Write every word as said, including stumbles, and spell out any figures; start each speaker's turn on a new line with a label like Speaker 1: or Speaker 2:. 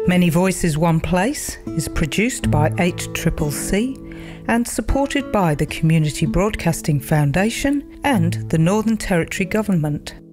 Speaker 1: Many Voices One Place is produced by eight C C C and supported by the Community Broadcasting Foundation and the Northern Territory Government.